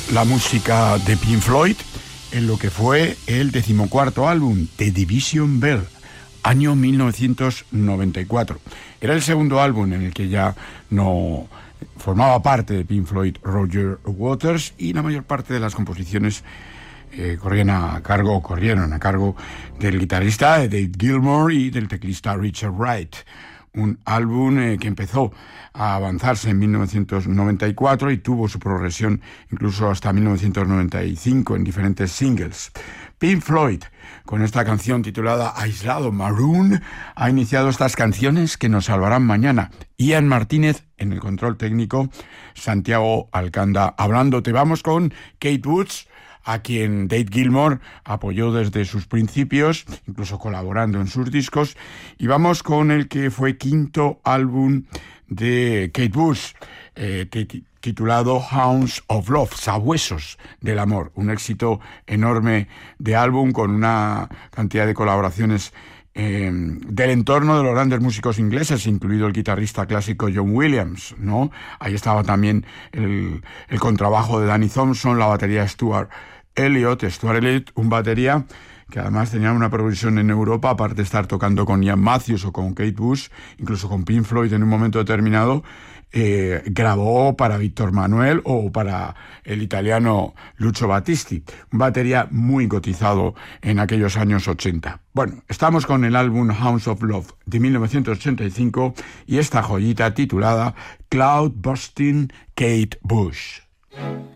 la música de Pink Floyd en lo que fue el 14º álbum, The Division Bell, año 1994. Era el segundo álbum en el que ya no formaba parte de Pink Floyd Roger Waters, y la mayor parte de las composiciones corrieron a cargo del guitarrista Dave Gilmour y del teclista Richard Wright. Un álbum que empezó a avanzarse en 1994 y tuvo su progresión incluso hasta 1995 en diferentes singles. Pink Floyd, con esta canción titulada Aislado Maroon, ha iniciado estas canciones que nos salvarán mañana. Ian Martínez en el control técnico, Santiago Alcanda hablándote. Vamos con Keith Bush, a quien Dave Gilmour apoyó desde sus principios, incluso colaborando en sus discos, y vamos con el que fue quinto álbum de Kate Bush, titulado Hounds of Love, Sabuesos del Amor, un éxito enorme de álbum con una cantidad de colaboraciones del entorno de los grandes músicos ingleses, incluido el guitarrista clásico John Williams, ¿no? Ahí estaba también el contrabajo de Danny Thompson, la batería de Stuart Elliott, un batería que además tenía una progresión en Europa, aparte de estar tocando con Ian Matthews o con Kate Bush, incluso con Pink Floyd en un momento determinado, grabó para Víctor Manuel o para el italiano Lucio Battisti, un batería muy cotizado en aquellos años 80. Bueno, estamos con el álbum Hounds of Love de 1985 y esta joyita titulada Cloud Busting Kate Bush.